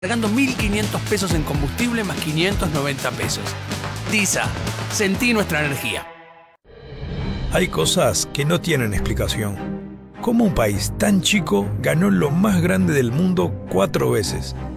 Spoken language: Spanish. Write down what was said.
Cargando 1.500 pesos en combustible más 590 pesos. DISA, sentí nuestra energía. Hay cosas que no tienen explicación. ¿Cómo un país tan chico ganó lo más grande del mundo 4 veces?